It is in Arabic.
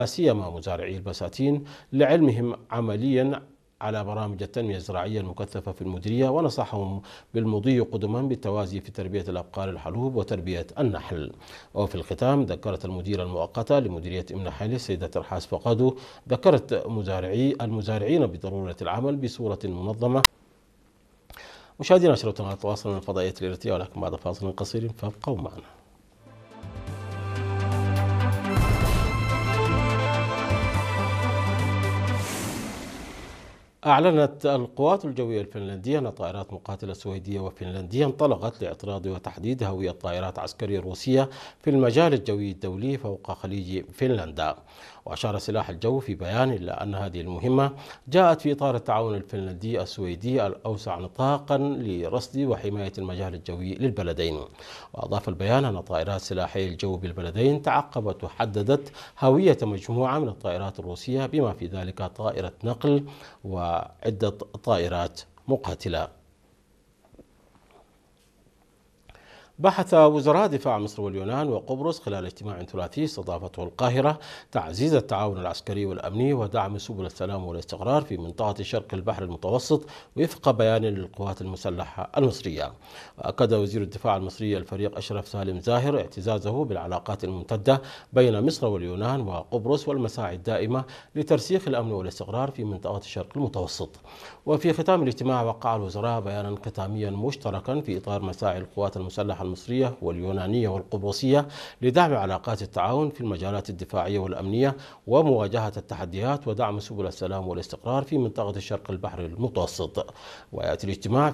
سيما مزارعي البساتين لعلمهم عمليا على برامج التنمية الزراعية المكثفة في المديرية، ونصحهم بالمضي قدما بالتوازي في تربية الأبقار الحلوب وتربية النحل. وفي الختام ذكرت المديرة المؤقتة لمديرية ابن حيل السيدة ترحاس فقادو ذكرت المزارعين بضرورة العمل بصورة منظمة. مشاهدينا نشرتنا تواصل من فضائية الإرتياح، ولكن بعد فاصل قصير فابقوا معنا. أعلنت القوات الجوية الفنلندية أن طائرات مقاتلة سويدية وفنلندية انطلقت لاعتراض وتحديد هوية طائرات عسكرية روسية في المجال الجوي الدولي فوق خليج فنلندا. وأشار سلاح الجو في بيان إلى أن هذه المهمة جاءت في إطار التعاون الفنلندي السويدي الأوسع نطاقا لرصد وحماية المجال الجوي للبلدين. وأضاف البيان أن طائرات سلاحي الجو بالبلدين تعقبت وحددت هوية مجموعة من الطائرات الروسية بما في ذلك طائرة نقل وعدة طائرات مقاتلة. بحث وزراء دفاع مصر واليونان وقبرص خلال اجتماع ثلاثي استضافته القاهرة تعزيز التعاون العسكري والأمني ودعم سبل السلام والاستقرار في منطقة شرق البحر المتوسط وفق بيان للقوات المسلحة المصرية. وأكد وزير الدفاع المصري الفريق أشرف سالم زاهر اعتزازه بالعلاقات الممتدة بين مصر واليونان وقبرص والمساعي الدائمة لترسيخ الأمن والاستقرار في منطقة الشرق المتوسط. وفي ختام الاجتماع وقع الوزراء بيانا ختاميا مشتركا في إطار مساعي القوات المسلحة المصرية واليونانية والقبرصية لدعم علاقات التعاون في المجالات الدفاعية والأمنية ومواجهة التحديات ودعم سبل السلام والاستقرار في منطقة الشرق البحر المتوسط. ويأتي الاجتماع